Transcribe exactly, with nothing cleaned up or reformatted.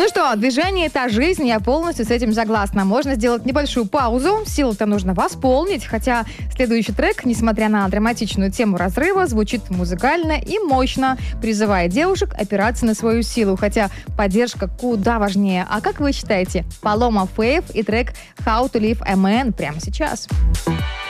Ну что, движение — это жизнь, я полностью с этим согласна. Можно сделать небольшую паузу, силу-то нужно восполнить, хотя следующий трек, несмотря на драматичную тему разрыва, звучит музыкально и мощно, призывая девушек опираться на свою силу, хотя поддержка куда важнее. А как вы считаете? Paloma Faith и трек «How to Live a Man» прямо сейчас.